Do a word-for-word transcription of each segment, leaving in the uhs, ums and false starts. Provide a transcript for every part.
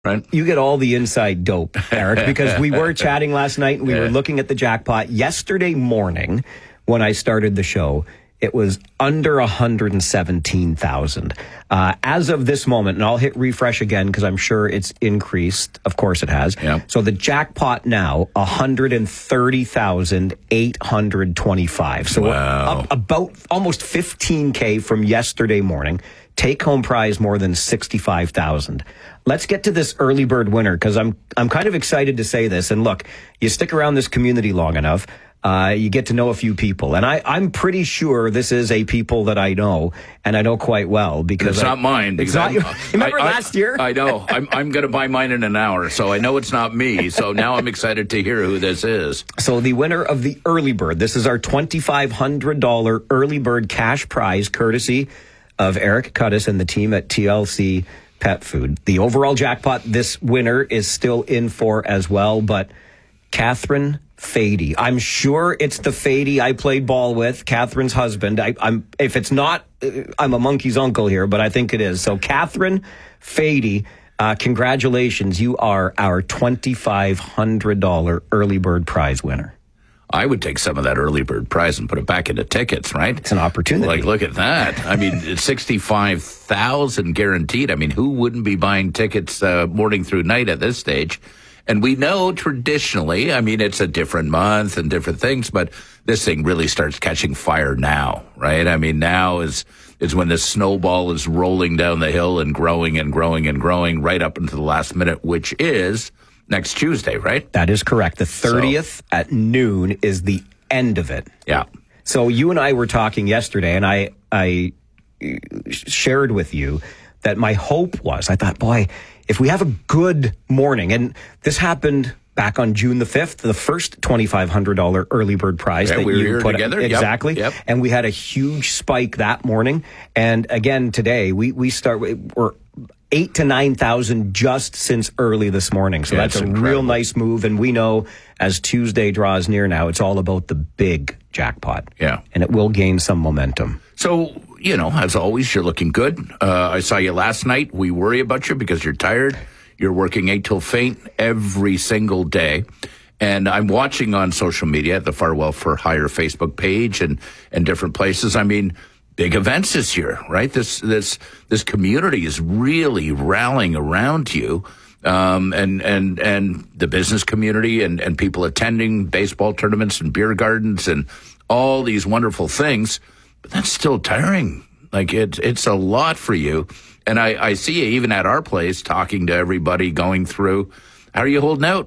Right. You get all the inside dope, Eric, because we were chatting last night and we yeah. were looking at the jackpot. Yesterday morning, when I started the show, it was under one hundred seventeen thousand. Uh, as of this moment, and I'll hit refresh again because I'm sure it's increased. Of course it has. Yeah. So the jackpot now, one hundred thirty thousand eight hundred twenty-five. So wow. up about almost fifteen K from yesterday morning. Take home prize more than sixty-five thousand. Let's get to this early bird winner because I'm I'm kind of excited to say this. And look, you stick around this community long enough, uh, you get to know a few people. And I, I'm pretty sure this is a people that I know, and I know quite well because it's I, not mine. It's not your, remember I, last year? I know. I'm I'm going to buy mine in an hour, so I know it's not me. So now I'm excited to hear who this is. So the winner of the early bird. This is our twenty-five hundred dollars early bird cash prize, courtesy of Eric Cudis and the team at T L C Pet Food. The overall jackpot, this winner is still in for as well, but Catherine Fady. I'm sure it's the Fady I played ball with, Catherine's husband. I, I'm if it's not, I'm a monkey's uncle here, but I think it is. So Catherine Fady, uh, congratulations. You are our twenty-five hundred dollars early bird prize winner. I would take some of that early bird prize and put it back into tickets, right? It's an opportunity. Like, look at that. I mean, it's sixty-five thousand guaranteed. I mean, who wouldn't be buying tickets uh, morning through night at this stage? And we know traditionally, I mean, it's a different month and different things, but this thing really starts catching fire now, right? I mean, now is is when the snowball is rolling down the hill and growing and growing and growing right up into the last minute, which is next Tuesday, right? That is correct. The thirtieth so, at noon is the end of it. Yeah. So you and I were talking yesterday, and I I shared with you that my hope was, I thought, boy, if we have a good morning, and this happened back on June the fifth, the first twenty-five hundred dollars early bird prize yeah, that we were you here put together. Exactly. Yep, yep. And we had a huge spike that morning. And again, today, we, we start, we're eight to nine thousand just since early this morning. So yeah, that's a incredible. real nice move. And we know as Tuesday draws near now, it's all about the big jackpot. Yeah. And it will gain some momentum. So, you know, as always, you're looking good. Uh, I saw you last night. We worry about you because you're tired. You're working eight till faint every single day. And I'm watching on social media at the Farwell for Hire Facebook page and, and different places. I mean, big events this year, right? This, this, this community is really rallying around you. Um, and, and, and the business community and, and people attending baseball tournaments and beer gardens and all these wonderful things. But that's still tiring. Like it's, it's a lot for you. And I, I see you even at our place talking to everybody, going through. How are you holding out?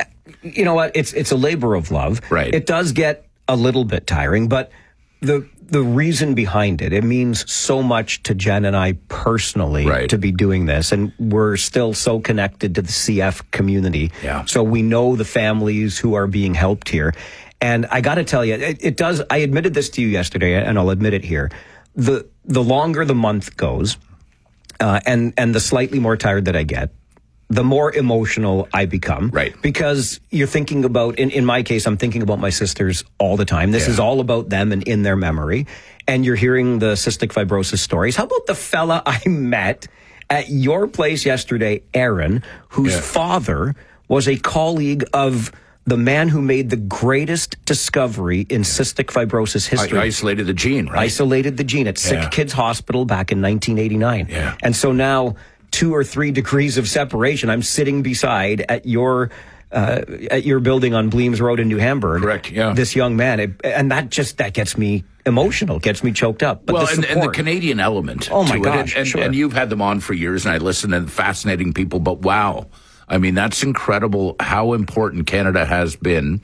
You know what? It's, it's a labor of love. Right. It does get a little bit tiring, but the, the reason behind it, it means so much to Jen and I personally right. to be doing this. And we're still so connected to the C F community. Yeah. So we know the families who are being helped here. And I got to tell you, it, it does. I admitted this to you yesterday, and I'll admit it here. The, the longer the month goes, uh, and, and the slightly more tired that I get, the more emotional I become. Right. Because you're thinking about, in, in my case, I'm thinking about my sisters all the time. This yeah. is all about them and in their memory. And you're hearing the cystic fibrosis stories. How about the fella I met at your place yesterday, Aaron, whose yeah. father was a colleague of the man who made the greatest discovery in cystic fibrosis history. I isolated the gene, right? Isolated the gene at Sick yeah. Kids Hospital back in nineteen eighty-nine. Yeah. And so now, two or three degrees of separation, I'm sitting beside at your uh, at your building on Bleems Road in New Hamburg. Correct, yeah. This young man. It, and that just, that gets me emotional, gets me choked up. But well, the and, support, and the Canadian element. Oh, my to gosh, it. And, sure. and you've had them on for years, and I listen, and fascinating people, but wow. I mean, that's incredible how important Canada has been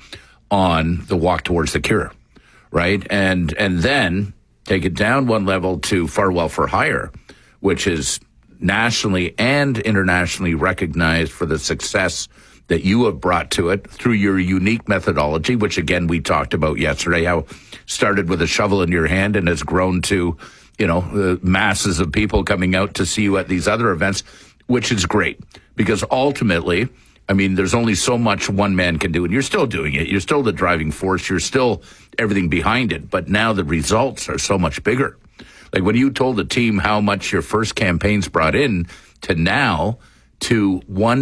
on the walk towards the cure, right? And and then take it down one level to Farwell for Hire, which is nationally and internationally recognized for the success that you have brought to it through your unique methodology, which, again, we talked about yesterday, how started with a shovel in your hand and has grown to, you know, uh, masses of people coming out to see you at these other events, which is great because ultimately, I mean, there's only so much one man can do, and you're still doing it. You're still the driving force. You're still everything behind it. But now the results are so much bigger. Like when you told the team how much your first campaigns brought in to now to one